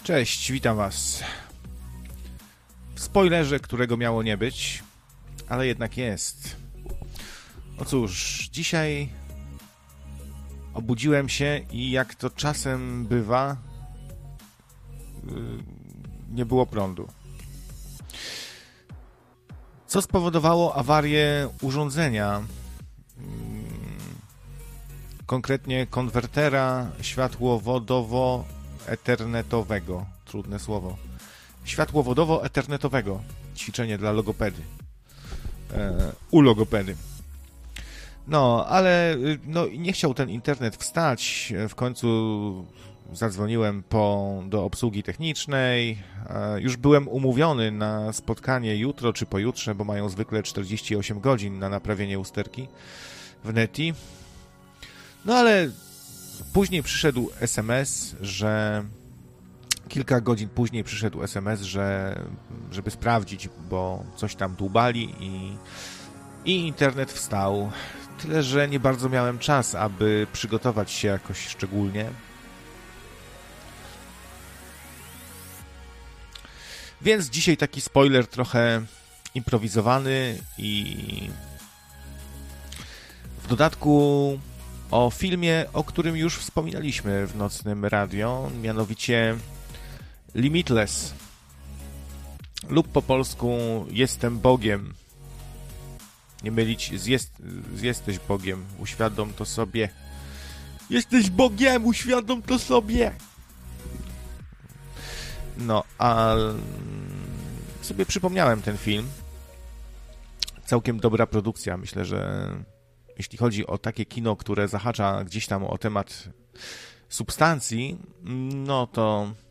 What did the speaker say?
Cześć, witam was. W spoilerze, którego miało nie być, ale jednak jest. No cóż, dzisiaj obudziłem się i jak to czasem bywa, nie było prądu. Co spowodowało awarię urządzenia, konkretnie konwertera światłowodowo-ethernetowego. Trudne słowo. Światłowodowo-ethernetowego. Ćwiczenie dla logopedy. U logopedy. No, ale nie chciał ten internet wstać. W końcu zadzwoniłem do obsługi technicznej. Już byłem umówiony na spotkanie jutro czy pojutrze, bo mają zwykle 48 godzin na naprawienie usterki w Neti. No ale później przyszedł SMS, kilka godzin później przyszedł SMS, żeby sprawdzić, bo coś tam dłubali i internet wstał. Tyle, że nie bardzo miałem czas, aby przygotować się jakoś szczególnie. Więc dzisiaj taki spoiler trochę improwizowany i w dodatku o filmie, o którym już wspominaliśmy w Nocnym Radio, mianowicie Limitless lub po polsku Jestem Bogiem. Nie mylić z Jesteś Bogiem, uświadom to sobie. Jesteś Bogiem, uświadom to sobie. No, a sobie przypomniałem ten film. Całkiem dobra produkcja. Myślę, że jeśli chodzi o takie kino, które zahacza gdzieś tam o temat substancji, no to